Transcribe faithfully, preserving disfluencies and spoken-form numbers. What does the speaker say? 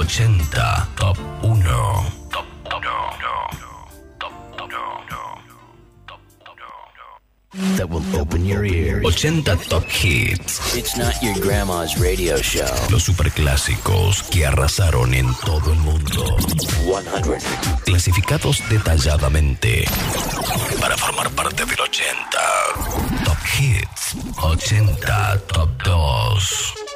ochenta Top uno. Top that will open your ears. ochenta Top Hits. It's not your grandma's radio show. Los superclásicos que arrasaron en todo el mundo. cien. Clasificados detalladamente para formar parte del ochenta Top Hits. ochenta Top dos.